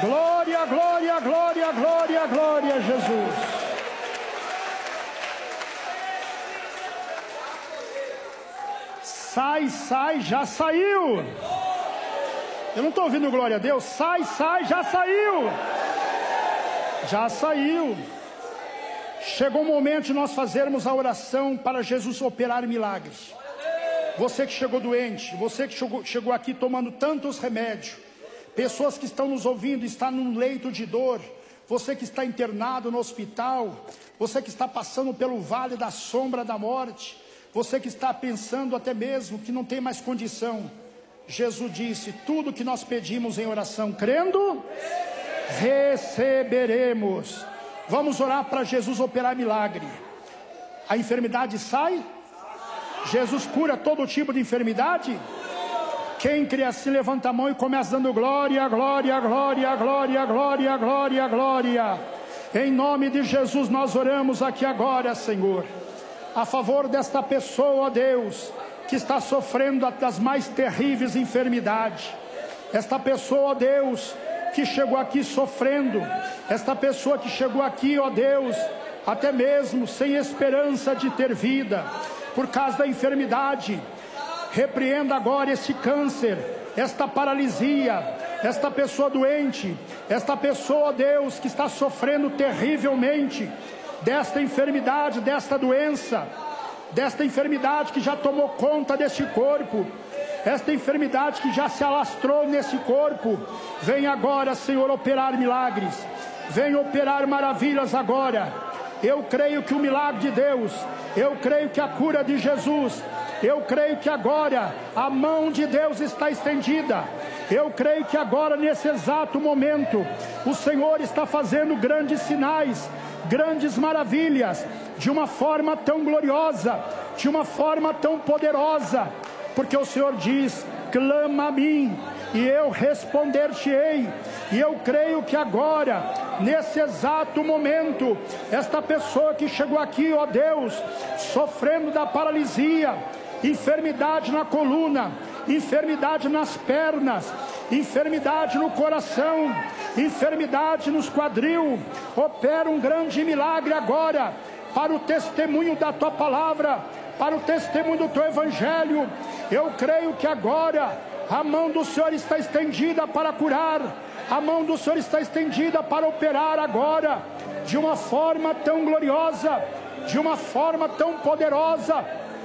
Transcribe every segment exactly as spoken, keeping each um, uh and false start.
Glória, glória, glória, glória, glória a Jesus. Sai, sai, já saiu. Eu não estou ouvindo glória a Deus. Sai, sai, já saiu. Já saiu. Chegou o momento de nós fazermos a oração para Jesus operar milagres. Você que chegou doente, você que chegou, chegou aqui tomando tantos remédios, pessoas que estão nos ouvindo, está num leito de dor, você que está internado no hospital, você que está passando pelo vale da sombra da morte, você que está pensando até mesmo que não tem mais condição. Jesus disse: tudo que nós pedimos em oração, crendo, receberemos. Vamos orar para Jesus operar milagre. A enfermidade sai? Jesus cura todo tipo de enfermidade? Quem crê assim, levanta a mão e começa dando glória, glória, glória, glória, glória, glória, glória. Em nome de Jesus nós oramos aqui agora, Senhor, a favor desta pessoa, ó Deus, que está sofrendo das mais terríveis enfermidades. Esta pessoa, ó Deus, que chegou aqui sofrendo, esta pessoa que chegou aqui, ó Deus, até mesmo sem esperança de ter vida, por causa da enfermidade. Repreenda agora esse câncer, esta paralisia, esta pessoa doente, esta pessoa, ó Deus, que está sofrendo terrivelmente desta enfermidade, desta doença, desta enfermidade que já tomou conta deste corpo, esta enfermidade que já se alastrou nesse corpo. Vem agora, Senhor, operar milagres, vem operar maravilhas agora. Eu creio que o milagre de Deus, eu creio que a cura de Jesus, eu creio que agora a mão de Deus está estendida. Eu creio que agora, nesse exato momento, o Senhor está fazendo grandes sinais, grandes maravilhas, de uma forma tão gloriosa, de uma forma tão poderosa, porque o Senhor diz: clama a mim e eu responder-te-ei. E eu creio que agora, nesse exato momento, esta pessoa que chegou aqui, ó Deus, sofrendo da paralisia, enfermidade na coluna, enfermidade nas pernas, enfermidade no coração, enfermidade nos quadril, opera um grande milagre agora, para o testemunho da tua palavra, para o testemunho do teu evangelho. Eu creio que agora a mão do Senhor está estendida para curar, a mão do Senhor está estendida para operar agora, de uma forma tão gloriosa, de uma forma tão poderosa.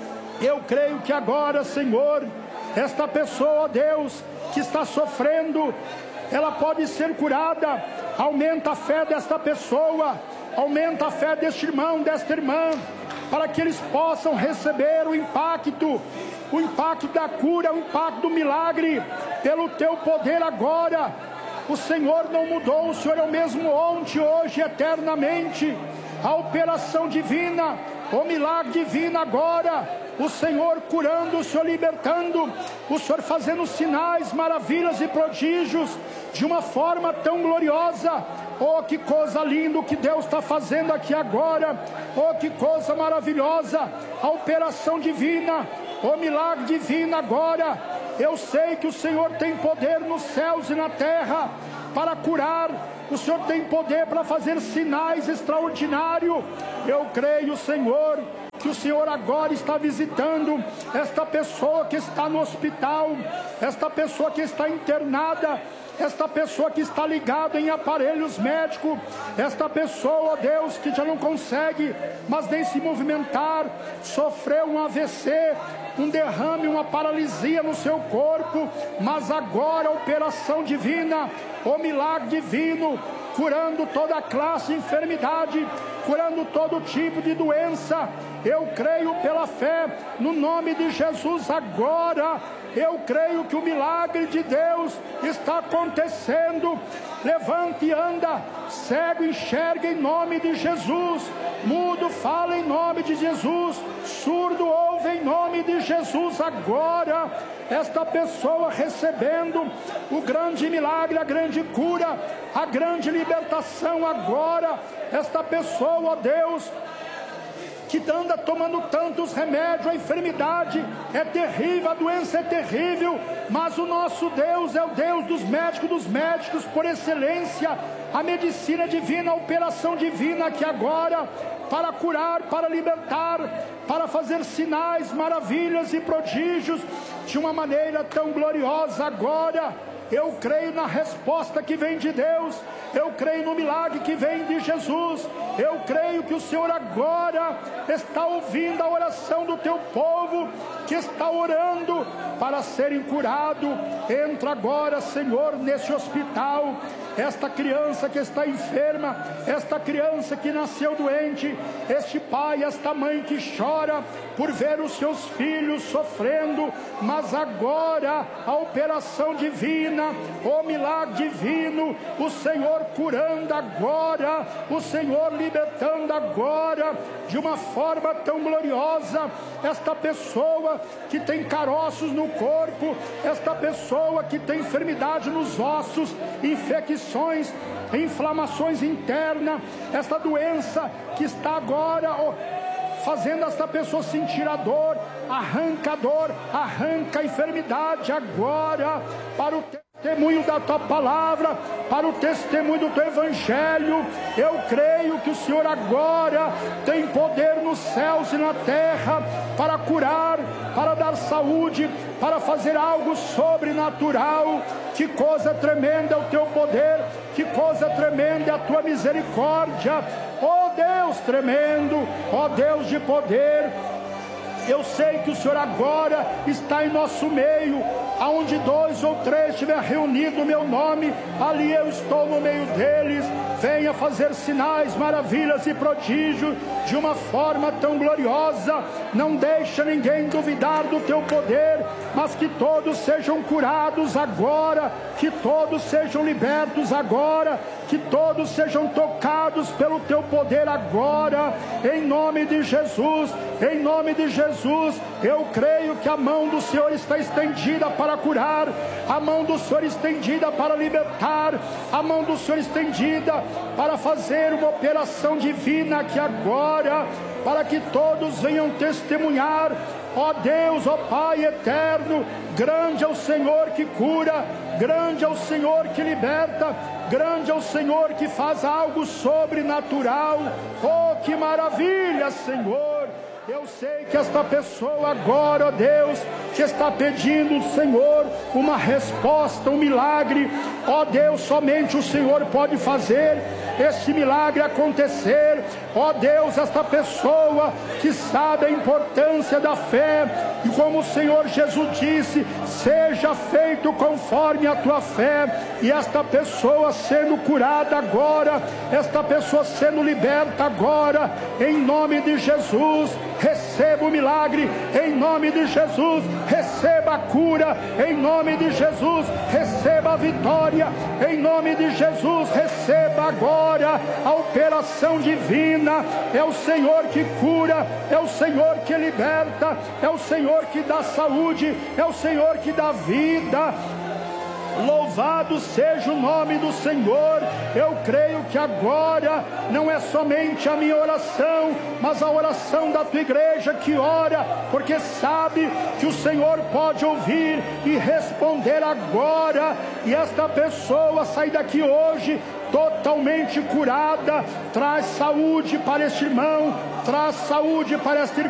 Eu creio que agora, Senhor, esta pessoa, Deus, que está sofrendo, ela pode ser curada. Aumenta a fé desta pessoa, aumenta a fé deste irmão, desta irmã, para que eles possam receber o impacto, o impacto da cura, o impacto do milagre, pelo teu poder agora. O Senhor não mudou, o Senhor é o mesmo ontem, hoje, eternamente. A operação divina, o milagre divino agora, o Senhor curando, o Senhor libertando, o Senhor fazendo sinais, maravilhas e prodígios, de uma forma tão gloriosa. Oh, que coisa linda que Deus está fazendo aqui agora. Oh, que coisa maravilhosa, a operação divina, o milagre divino agora. Eu sei que o Senhor tem poder nos céus e na terra para curar, o Senhor tem poder para fazer sinais extraordinários. Eu creio, Senhor, que o Senhor agora está visitando esta pessoa que está no hospital, esta pessoa que está internada, esta pessoa que está ligada em aparelhos médicos, esta pessoa, Deus, que já não consegue mas nem se movimentar, sofreu um A V C, um derrame, uma paralisia no seu corpo, mas agora a operação divina, o milagre divino, curando toda classe de enfermidade, curando todo tipo de doença. Eu creio pela fé, no nome de Jesus agora. Eu creio que o milagre de Deus está acontecendo. Levante e anda, cego enxerga em nome de Jesus, mudo fala em nome de Jesus, surdo ouve em nome de Jesus agora. Esta pessoa recebendo o grande milagre, a grande cura, a grande libertação agora. Esta pessoa, ó Deus, que anda tomando tantos remédios. A enfermidade é terrível, a doença é terrível, mas o nosso Deus é o Deus dos médicos dos médicos por excelência. A medicina divina, a operação divina que agora, para curar, para libertar, para fazer sinais, maravilhas e prodígios de uma maneira tão gloriosa agora. Eu creio na resposta que vem de Deus, eu creio no milagre que vem de Jesus, eu creio que o Senhor agora está ouvindo a oração do teu povo, que está orando para serem curados. Entra agora, Senhor, nesse hospital, esta criança que está enferma, esta criança que nasceu doente, este pai, esta mãe que chora por ver os seus filhos sofrendo, mas agora a operação divina, o milagre divino, o Senhor curando agora, o Senhor libertando agora, de uma forma tão gloriosa, esta pessoa que tem caroços no corpo, esta pessoa que tem enfermidade nos ossos, infecções, inflamações internas, esta doença que está agora fazendo esta pessoa sentir a dor, arranca a dor, arranca a enfermidade agora, para o testemunho da tua palavra, para o testemunho do teu evangelho. Eu creio que o Senhor agora tem poder nos céus e na terra para curar, para dar saúde, para fazer algo sobrenatural. Que coisa tremenda é o teu poder, que coisa tremenda é a tua misericórdia, ó Deus tremendo, ó Deus de poder. Eu sei que o Senhor agora está em nosso meio, aonde dois ou três estiver reunido no meu nome, ali eu estou no meio deles. Venha fazer sinais, maravilhas e prodígios de uma forma tão gloriosa. Não deixa ninguém duvidar do teu poder, mas que todos sejam curados agora, que todos sejam libertos agora, que todos sejam tocados pelo teu poder agora, em nome de Jesus, em nome de Jesus. Eu creio que a mão do Senhor está estendida para curar, a mão do Senhor estendida para libertar, a mão do Senhor estendida para fazer uma operação divina aqui agora, para que todos venham testemunhar. Ó Deus, ó Pai eterno, grande é o Senhor que cura, grande é o Senhor que liberta, grande é o Senhor que faz algo sobrenatural. Oh, que maravilha, Senhor! Eu sei que esta pessoa agora, ó Deus, que está pedindo, Senhor, uma resposta, um milagre. Ó Deus, somente o Senhor pode fazer este milagre acontecer. Ó Deus, esta pessoa que sabe a importância da fé, e como o Senhor Jesus disse, seja feito conforme a tua fé. E esta pessoa sendo curada agora, esta pessoa sendo liberta agora, em nome de Jesus. Receba o milagre, em nome de Jesus. Receba a cura, em nome de Jesus. Receba a vitória, em nome de Jesus. Receba agora a operação divina. É o Senhor que cura, é o Senhor que liberta, é o Senhor que dá saúde, é o Senhor que dá vida. Louvado seja o nome do Senhor. Eu creio que agora não é somente a minha oração, mas a oração da tua igreja que ora, porque sabe que o Senhor pode ouvir e responder agora. E esta pessoa sai daqui hoje totalmente curada. Traz saúde para este irmão, traz saúde para esta irmã.